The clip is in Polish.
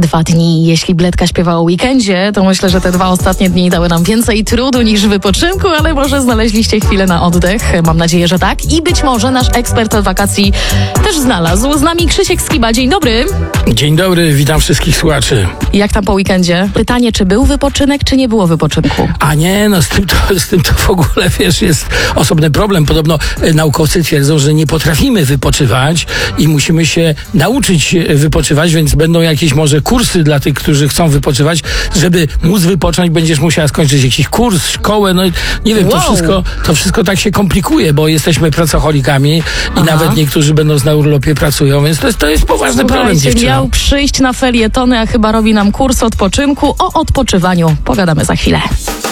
2 dni. Jeśli Bledka śpiewa o weekendzie, to myślę, że te 2 ostatnie dni dały nam więcej trudu niż wypoczynku, ale może znaleźliście chwilę na oddech. Mam nadzieję, że tak. I być może nasz ekspert od wakacji też znalazł. Z nami Krzysiek Skiba. Dzień dobry. Dzień dobry, witam wszystkich słuchaczy. Jak tam po weekendzie? Pytanie, czy był wypoczynek, czy nie było wypoczynku? A nie, no z tym to w ogóle, wiesz, jest osobny problem. Podobno naukowcy twierdzą, że nie potrafimy wypoczywać i musimy się nauczyć wypoczywać, więc będą jakieś może kursy dla tych, którzy chcą wypoczywać. Żeby móc wypocząć, będziesz musiała skończyć jakiś kurs, szkołę, no nie wiem, Wow. to wszystko tak się komplikuje, bo jesteśmy pracocholikami i nawet niektórzy będąc na urlopie pracują, więc to jest poważny problem, dziewczyno. Miał przyjść na felietony, a chyba robi nam kurs odpoczynku. O odpoczywaniu pogadamy za chwilę.